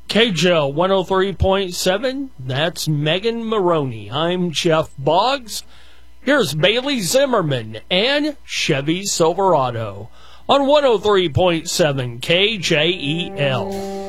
KJL 103.7, that's Megan Maroney. I'm Jeff Boggs. Here's Bailey Zimmerman and Chevy Silverado on 103.7 KJEL.